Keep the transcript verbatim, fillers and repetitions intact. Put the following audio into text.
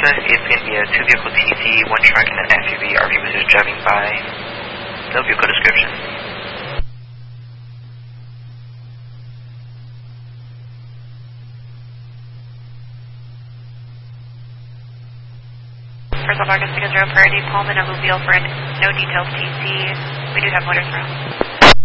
Delta, it's going to be a two-vehicle T C, one truck, and an F U V. R V was just driving by. No vehicle description. First off, August six zero priority, Pullman and Mobile for an no details T C. We do have motors around.